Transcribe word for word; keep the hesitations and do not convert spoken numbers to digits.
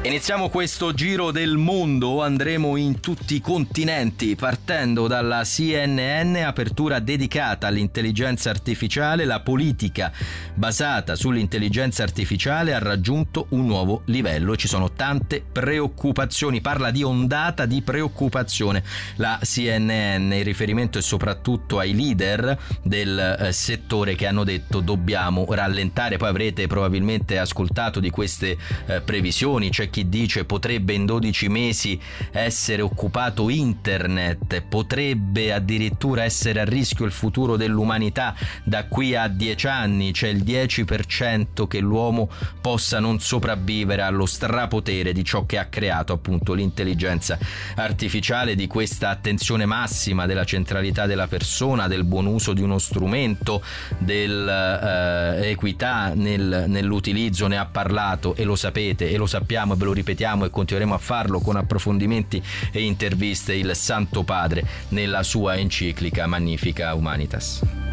Iniziamo questo giro del mondo, andremo in tutti i continenti partendo dalla C N N, apertura dedicata all'intelligenza artificiale. La politica basata sull'intelligenza artificiale ha raggiunto un nuovo livello, ci sono tante preoccupazioni, parla di ondata di preoccupazione la C N N, il riferimento è soprattutto ai leader del eh, settore che hanno detto dobbiamo rallentare. Poi avrete probabilmente ascoltato di queste eh, previsioni, c'è chi dice potrebbe in dodici mesi essere occupato internet, potrebbe addirittura essere a rischio il futuro dell'umanità da qui a dieci anni, c'è il dieci per cento che l'uomo possa non sopravvivere allo strapotere di ciò che ha creato appunto l'intelligenza artificiale, di questa attenzione massima della centralità della persona, del buon uso di uno strumento, dell'equità nel, nell'utilizzo. Ne ha parlato e lo sapete e lo sappiamo e ve lo ripetiamo e continueremo a farlo con approfondimenti e interviste il Santo Padre nella sua enciclica Magnificat Humanitas.